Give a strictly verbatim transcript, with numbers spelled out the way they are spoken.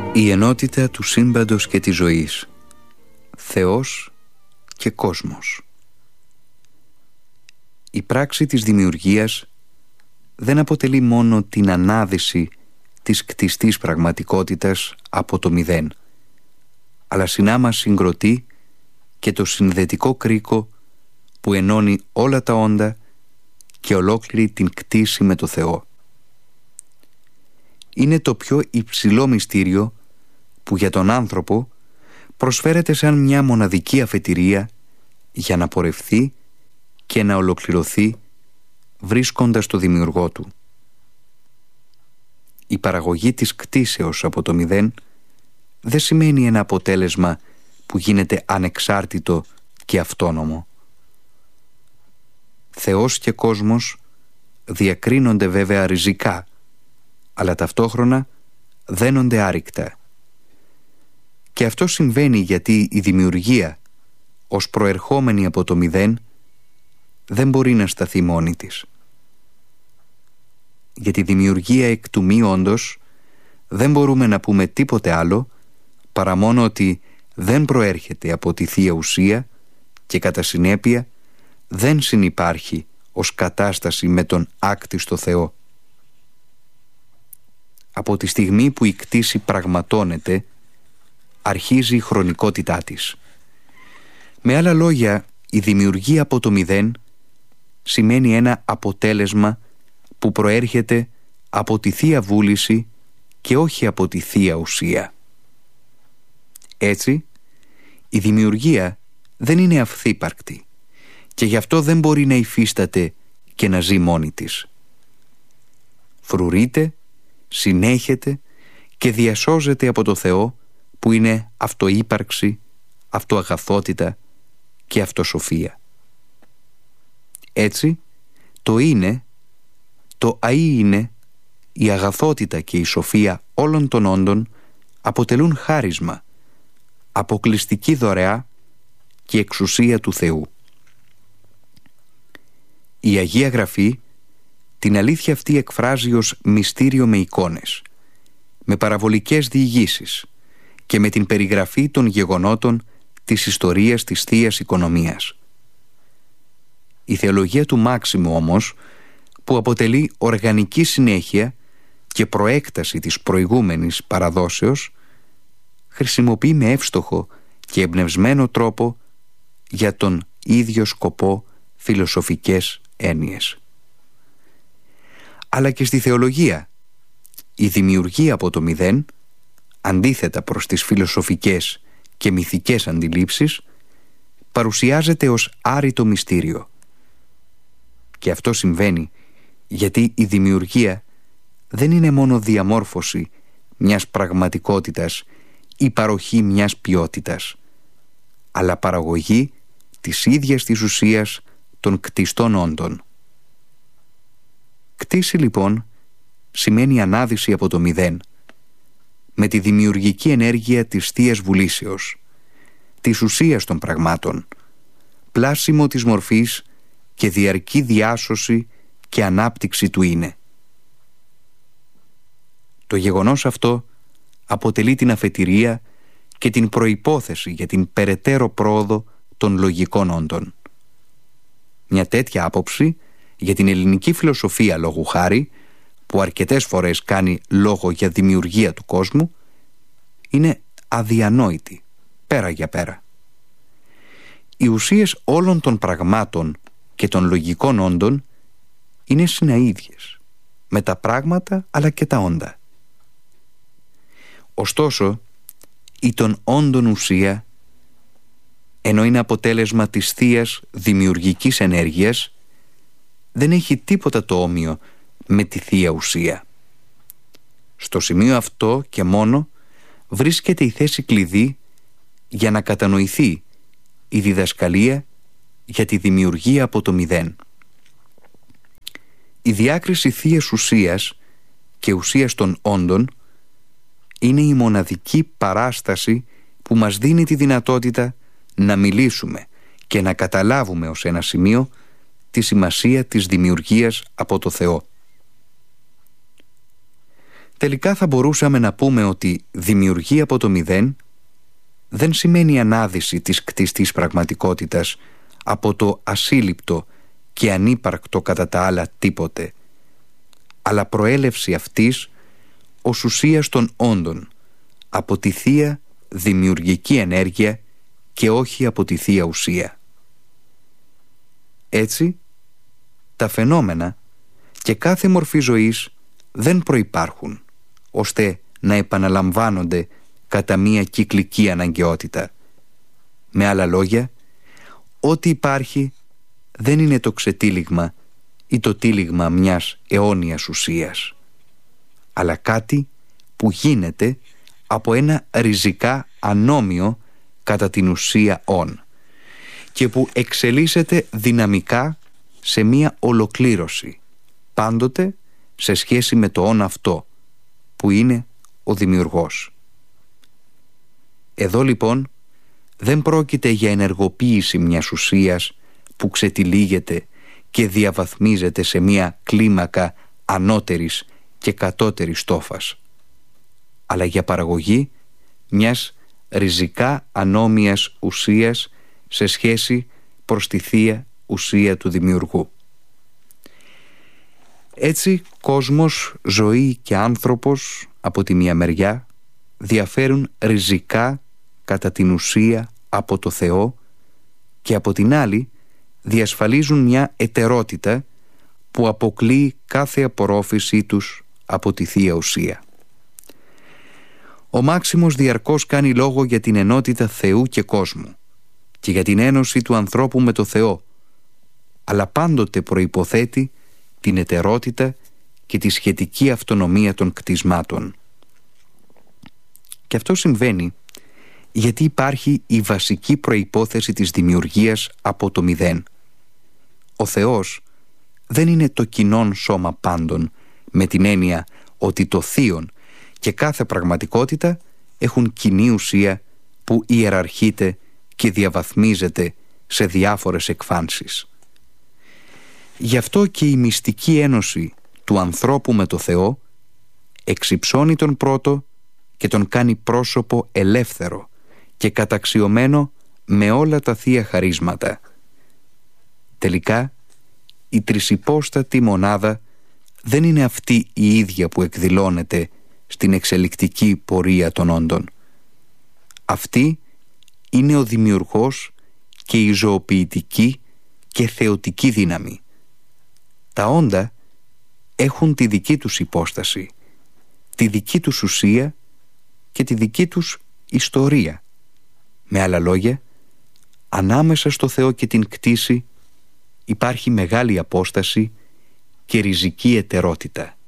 Η ενότητα του σύμπαντος και της ζωής, Θεός και κόσμος. Η πράξη της δημιουργίας δεν αποτελεί μόνο την ανάδυση της κτιστής πραγματικότητας από το μηδέν, αλλά συνάμα συγκροτεί και το συνδετικό κρίκο που ενώνει όλα τα όντα και ολόκληρη την κτήση με το Θεό. Είναι το πιο υψηλό μυστήριο που για τον άνθρωπο προσφέρεται σαν μια μοναδική αφετηρία για να πορευθεί και να ολοκληρωθεί βρίσκοντας το δημιουργό του. Η παραγωγή της κτήσεως από το μηδέν δεν σημαίνει ένα αποτέλεσμα που γίνεται ανεξάρτητο και αυτόνομο. Θεός και κόσμος διακρίνονται βέβαια ριζικά, αλλά ταυτόχρονα δένονται άρρηκτα. Και αυτό συμβαίνει γιατί η δημιουργία, ως προερχόμενη από το μηδέν, δεν μπορεί να σταθεί μόνη της. Για τη δημιουργία εκ του μη όντως δεν μπορούμε να πούμε τίποτε άλλο παρά μόνο ότι δεν προέρχεται από τη Θεία Ουσία και κατά συνέπεια δεν συνυπάρχει ως κατάσταση με τον άκτιστο Θεό. Από τη στιγμή που η κτήση πραγματώνεται, αρχίζει η χρονικότητά της. Με άλλα λόγια, η δημιουργία από το μηδέν σημαίνει ένα αποτέλεσμα που προέρχεται από τη Θεία Βούληση και όχι από τη Θεία Ουσία. Έτσι, η δημιουργία δεν είναι αυθύπαρκτη και γι' αυτό δεν μπορεί να υφίσταται και να ζει μόνη της. Φρουρείται, συνέχεται και διασώζεται από το Θεό που είναι αυτούπαρξη, αυτοαγαθότητα και αυτοσοφία. Έτσι, το είναι, το αΐ είναι, η αγαθότητα και η σοφία όλων των όντων αποτελούν χάρισμα, αποκλειστική δωρεά και εξουσία του Θεού. Η Αγία Γραφή την αλήθεια αυτή εκφράζει ως μυστήριο με εικόνες, με παραβολικές διηγήσεις και με την περιγραφή των γεγονότων της ιστορίας της Θείας Οικονομίας. Η θεολογία του Μάξιμου όμως, που αποτελεί οργανική συνέχεια και προέκταση της προηγούμενης παραδόσεως, χρησιμοποιεί με εύστοχο και εμπνευσμένο τρόπο για τον ίδιο σκοπό φιλοσοφικές έννοιες. Αλλά και στη θεολογία, η δημιουργία από το μηδέν, αντίθετα προς τις φιλοσοφικές και μυθικές αντιλήψεις, παρουσιάζεται ως άρρητο μυστήριο. Και αυτό συμβαίνει γιατί η δημιουργία δεν είναι μόνο διαμόρφωση μιας πραγματικότητας ή παροχή μιας ποιότητας, αλλά παραγωγή της ίδιας της ουσίας των κτιστών όντων. Κτήση λοιπόν σημαίνει ανάδυση από το μηδέν, με τη δημιουργική ενέργεια της Θείας Βουλήσεως, της ουσίας των πραγμάτων, πλάσιμο της μορφής και διαρκή διάσωση και ανάπτυξη του είναι. Το γεγονός αυτό αποτελεί την αφετηρία και την προϋπόθεση για την περαιτέρω πρόοδο των λογικών όντων. Μια τέτοια άποψη για την ελληνική φιλοσοφία λόγου χάρη, που αρκετές φορές κάνει λόγο για δημιουργία του κόσμου, είναι αδιανόητη, πέρα για πέρα. Οι ουσίες όλων των πραγμάτων και των λογικών όντων είναι συναΐδιες με τα πράγματα αλλά και τα όντα. Ωστόσο, η των όντων ουσία, ενώ είναι αποτέλεσμα της θείας δημιουργικής ενέργειας, δεν έχει τίποτα το όμοιο με τη Θεία Ουσία. Στο σημείο αυτό και μόνο βρίσκεται η θέση κλειδί για να κατανοηθεί η διδασκαλία για τη δημιουργία από το μηδέν. Η διάκριση Θείας Ουσίας και ουσίας των όντων είναι η μοναδική παράσταση που μας δίνει τη δυνατότητα να μιλήσουμε και να καταλάβουμε ως ένα σημείο τη σημασία της δημιουργίας από το Θεό. Τελικά θα μπορούσαμε να πούμε ότι δημιουργεί από το μηδέν δεν σημαίνει ανάδυση της κτιστής πραγματικότητας από το ασύλληπτο και ανύπαρκτο κατά τα άλλα τίποτε, αλλά προέλευση αυτής ως ουσίας των όντων, από τη θεία δημιουργική ενέργεια και όχι από τη θεία ουσία. Έτσι, τα φαινόμενα και κάθε μορφή ζωής δεν προϋπάρχουν, ώστε να επαναλαμβάνονται κατά μία κυκλική αναγκαιότητα. Με άλλα λόγια, ό,τι υπάρχει δεν είναι το ξετύλιγμα ή το τύλιγμα μιας αιώνιας ουσίας, αλλά κάτι που γίνεται από ένα ριζικά ανώμιο κατά την ουσία «ον» και που εξελίσσεται δυναμικά σε μία ολοκλήρωση, πάντοτε σε σχέση με το «ον» αυτό, που είναι ο δημιουργός. Εδώ λοιπόν δεν πρόκειται για ενεργοποίηση μιας ουσίας που ξετυλίγεται και διαβαθμίζεται σε μία κλίμακα ανώτερης και κατώτερης τόφας, αλλά για παραγωγή μιας ριζικά ανώμιας ουσίας σε σχέση προς τη θεία ουσία του δημιουργού. Έτσι, κόσμος, ζωή και άνθρωπος από τη μία μεριά διαφέρουν ριζικά κατά την ουσία από το Θεό και από την άλλη διασφαλίζουν μια ετερότητα που αποκλείει κάθε απορρόφησή τους από τη θεία ουσία. Ο Μάξιμος διαρκώς κάνει λόγο για την ενότητα Θεού και κόσμου και για την ένωση του ανθρώπου με το Θεό, αλλά πάντοτε προϋποθέτει την ετερότητα και τη σχετική αυτονομία των κτισμάτων. Και αυτό συμβαίνει γιατί υπάρχει η βασική προϋπόθεση της δημιουργίας από το μηδέν. Ο Θεός δεν είναι το κοινόν σώμα πάντων, με την έννοια ότι το θείον και κάθε πραγματικότητα έχουν κοινή ουσία που ιεραρχείται και διαβαθμίζεται σε διάφορες εκφάνσεις. Γι' αυτό και η μυστική ένωση του ανθρώπου με το Θεό εξυψώνει τον πρώτο και τον κάνει πρόσωπο ελεύθερο και καταξιωμένο με όλα τα θεία χαρίσματα. Τελικά, η τρισυπόστατη μονάδα δεν είναι αυτή η ίδια που εκδηλώνεται στην εξελικτική πορεία των όντων. Αυτή είναι ο δημιουργός και η ζωοποιητική και θεωτική δύναμη. Τα όντα έχουν τη δική τους υπόσταση, τη δική τους ουσία και τη δική τους ιστορία. Με άλλα λόγια, ανάμεσα στο Θεό και την κτήση υπάρχει μεγάλη απόσταση και ριζική ετερότητα.